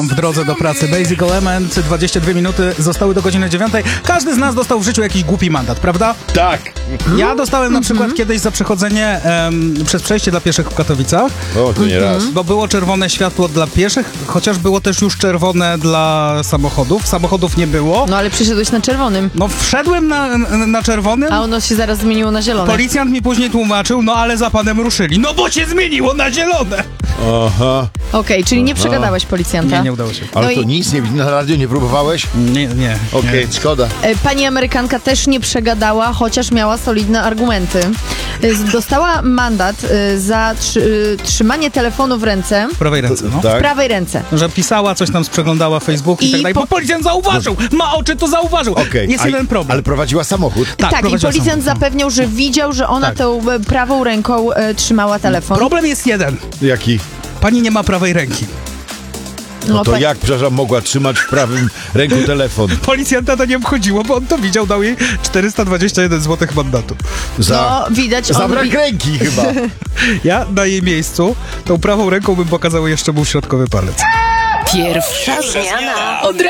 W drodze do pracy Basic Element, 22 minuty zostały do godziny 9. Każdy z nas dostał w życiu jakiś głupi mandat, prawda? Tak. Ja dostałem na przykład kiedyś za przechodzenie przez przejście dla pieszych w Katowicach, O, to nie raz. bo było czerwone światło dla pieszych, chociaż było też już czerwone dla samochodów. Samochodów nie było. No ale przyszedłeś na czerwonym, No wszedłem na czerwonym. a ono się zaraz zmieniło na zielone. Policjant mi później tłumaczył, no ale za panem ruszyli. No bo się zmieniło na zielone. Aha. Okej, czyli nie przegadałeś policjanta. Nie udało się. Ale No to i- nic, na radio nie próbowałeś? Nie. Okej, szkoda. Pani Amerykanka też nie przegadała, chociaż miała solidne argumenty. Dostała mandat za trzymanie telefonu w ręce, W prawej ręce, no. w Tak? prawej ręce. Że pisała, coś tam przeglądała Facebook i I tak dalej. po- Bo policjant zauważył! Ma oczy, to zauważył! Okej. Jest jeden problem. Ale prowadziła samochód. Tak, Tak, i prowadziła policjant samochód. zapewniał, że widział, że ona Tak. tą prawą ręką trzymała telefon. Problem jest jeden. Jaki? Pani nie ma prawej ręki. No to pa- jak, przepraszam, mogła trzymać w prawym ręku telefon? Policjanta to nie obchodziło, bo on to widział, dał jej 421 zł mandatu. Za, No, widać, za on... brak ręki chyba. Ja na jej miejscu tą prawą ręką bym pokazał jeszcze mu środkowy palec. Pierwsza zmiana od